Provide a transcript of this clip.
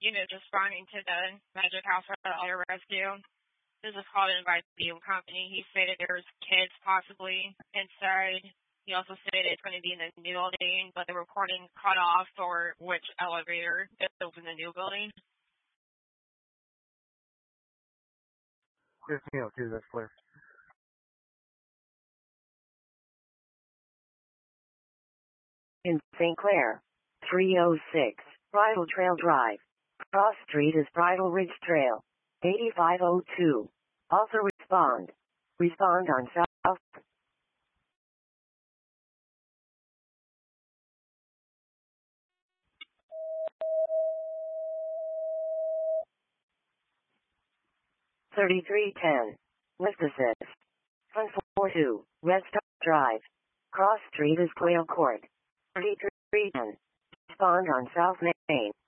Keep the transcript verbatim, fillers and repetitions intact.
units responding to the Magic House Auto Rescue. This is called in by the company. He stated there's kids possibly inside. He also stated it's going to be in the new building, but the recording cut off for which elevator it was in the new building. fifteen oh two, that's clear. In Saint Clair, three oh six, Bridle Trail Drive. Cross Street is Bridle Ridge Trail, eighty-five oh two. Also respond. Respond on South. thirty-three ten. Lift assist. one forty-two, Red Star Drive. Cross Street is Quail Court. thirty-three ten. Respond on South Main.